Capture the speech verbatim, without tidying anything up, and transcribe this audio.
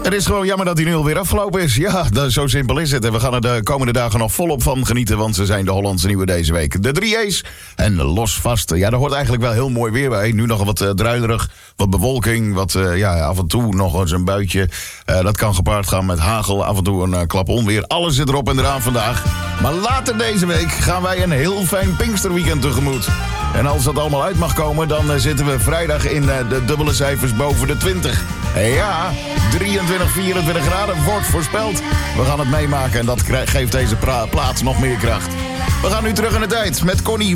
Het is gewoon jammer dat hij nu alweer afgelopen is. Ja, dat, zo simpel is het. En we gaan er de komende dagen nog volop van genieten, want ze zijn de Hollandse nieuwe deze week. De drie A's en los vast. Ja, daar hoort eigenlijk wel heel mooi weer bij. Nu nog wat uh, druilerig, wat bewolking, wat uh, ja, af en toe nog eens een buitje. Uh, dat kan gepaard gaan met hagel, af en toe een uh, klap onweer. Alles zit erop en eraan vandaag. Maar later deze week gaan wij een heel fijn Pinksterweekend tegemoet. En als dat allemaal uit mag komen, dan uh, zitten we vrijdag in uh, de dubbele cijfers boven de twintig. Ja, drieëntwintig, vierentwintig graden wordt voorspeld. We gaan het meemaken en dat geeft deze pra- plaats nog meer kracht. We gaan nu terug in de tijd met Connie